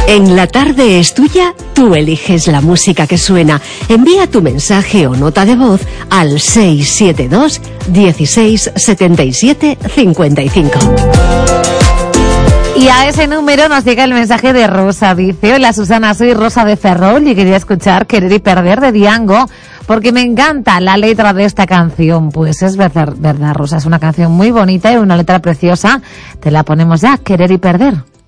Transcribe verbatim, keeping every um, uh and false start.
En La Tarde es Tuya, tú eliges la música que suena. Envía tu mensaje o nota de voz al seis siete dos, dieciséis, setenta y siete, cincuenta y cinco. Y a ese número nos llega el mensaje de Rosa. Dice: hola Susana, soy Rosa de Ferrol y quería escuchar Querer y Perder de Diango porque me encanta la letra de esta canción. Pues es verdad, verdad, Rosa, es una canción muy bonita y una letra preciosa. Te la ponemos ya, Querer y Perder.